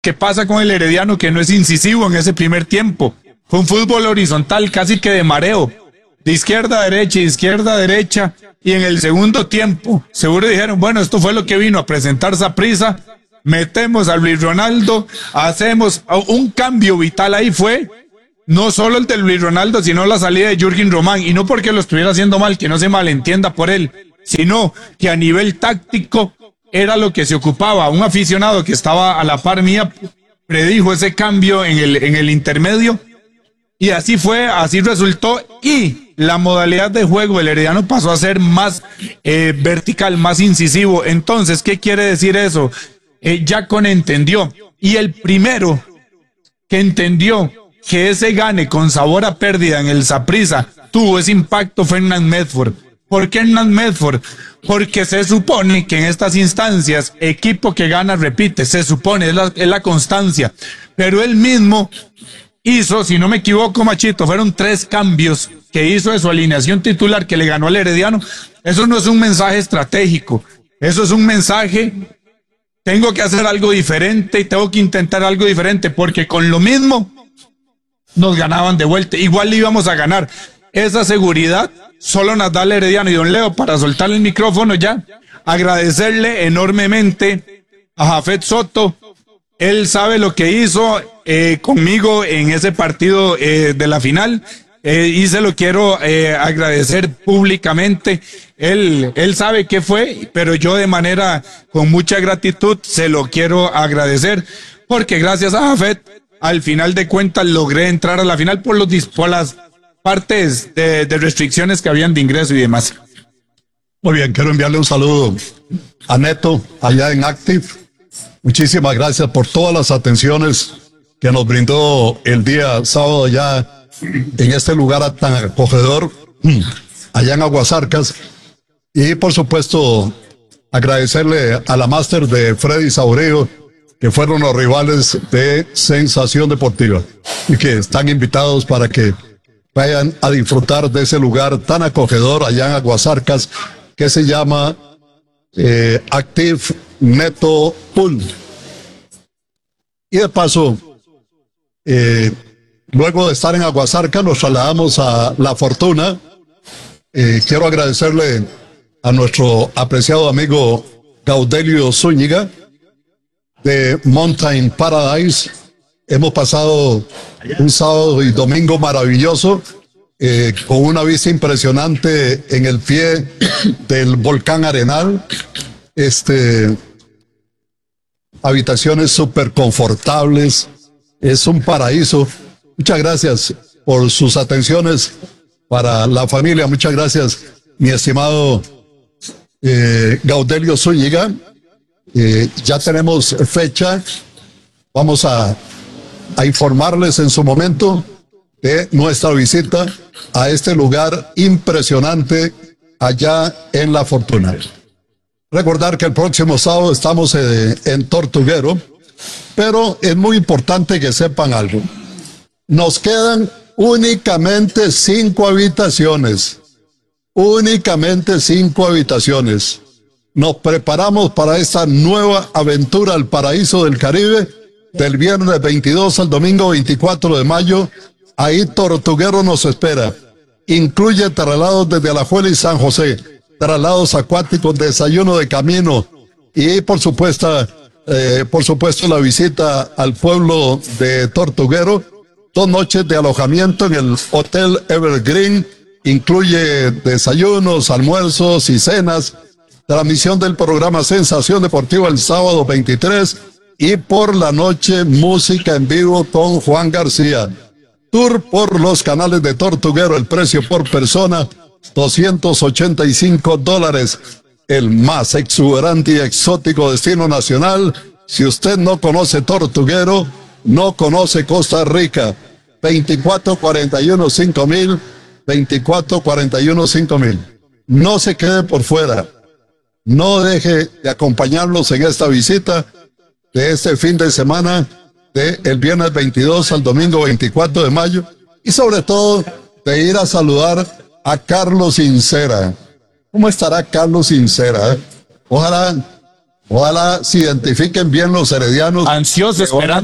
¿Qué pasa con el Herediano que no es incisivo en ese primer tiempo? Fue un fútbol horizontal casi que de mareo, de izquierda a derecha, y en el segundo tiempo seguro dijeron, bueno, esto fue lo que vino a presentar Saprissa, metemos a Luis Ronaldo, hacemos un cambio vital. Ahí fue no solo el de Luis Ronaldo, sino la salida de Jürgen Román, y no porque lo estuviera haciendo mal, que no se malentienda por él, sino que a nivel táctico era lo que se ocupaba. Un aficionado que estaba a la par mía predijo ese cambio en el intermedio, y así fue, así resultó, y la modalidad de juego del Herediano pasó a ser más vertical, más incisivo. Entonces, ¿qué quiere decir eso? Yacon entendió, y el primero que entendió que ese gane con sabor a pérdida en el Saprissa tuvo ese impacto fue Hernán Medford. ¿Por qué Hernán Medford? Porque se supone que en estas instancias, equipo que gana repite, se supone, es la constancia. Pero él mismo hizo, si no me equivoco, Machito, fueron 3 cambios que hizo de su alineación titular que le ganó al Herediano. Eso no es un mensaje estratégico, eso es un mensaje, tengo que hacer algo diferente y tengo que intentar algo diferente, porque con lo mismo nos ganaban de vuelta, igual le íbamos a ganar. Esa seguridad solo nos da el Herediano. Y don Leo, para soltarle el micrófono ya, agradecerle enormemente a Jafet Soto. Él sabe lo que hizo conmigo en ese partido de la final, y se lo quiero agradecer públicamente. Él sabe qué fue, pero yo de manera con mucha gratitud se lo quiero agradecer, porque gracias a Jafet, al final de cuentas logré entrar a la final por las partes de restricciones que habían de ingreso y demás. Muy bien, quiero enviarle un saludo a Neto, allá en Active. Muchísimas gracias por todas las atenciones que nos brindó el día sábado ya en este lugar tan acogedor, allá en Aguasarcas. Y por supuesto, agradecerle a la máster de Freddy Saurio, que fueron los rivales de Sensación Deportiva y que están invitados para que vayan a disfrutar de ese lugar tan acogedor allá en Aguasarcas, que se llama Active Neto Pool. Y de paso, luego de estar en Aguasarcas, nos trasladamos a La Fortuna. Quiero agradecerle a nuestro apreciado amigo Gaudelio Zúñiga de Mountain Paradise. Hemos pasado un sábado y domingo maravilloso, con una vista impresionante en el pie del volcán Arenal. Habitaciones súper confortables, es un paraíso. Muchas gracias por sus atenciones para la familia. Muchas gracias, mi estimado Gaudelio Zúñiga. Ya tenemos fecha, vamos a informarles en su momento de nuestra visita a este lugar impresionante allá en La Fortuna. Recordar que el próximo sábado estamos en Tortuguero, pero es muy importante que sepan algo. Nos quedan únicamente 5 habitaciones, únicamente 5 habitaciones. Nos preparamos para esta nueva aventura al paraíso del Caribe, del viernes 22 al domingo 24 de mayo. Ahí Tortuguero nos espera. Incluye traslados desde Alajuela y San José, traslados acuáticos, desayuno de camino y por supuesto la visita al pueblo de Tortuguero. 2 noches de alojamiento en el Hotel Evergreen. Incluye desayunos, almuerzos y cenas. Transmisión del programa Sensación Deportiva el sábado 23 y por la noche música en vivo con Juan García. Tour por los canales de Tortuguero, el precio por persona $285, el más exuberante y exótico destino nacional. Si usted no conoce Tortuguero, no conoce Costa Rica. 2441-5000, 2441-5000. No se quede por fuera. No deje de acompañarnos en esta visita de este fin de semana, del viernes 22 al domingo 24 de mayo, y sobre todo de ir a saludar a Carlos Sincera. ¿Cómo estará Carlos Sincera? Ojalá Ojalá se identifiquen bien los heredianos. Ansioso, esperando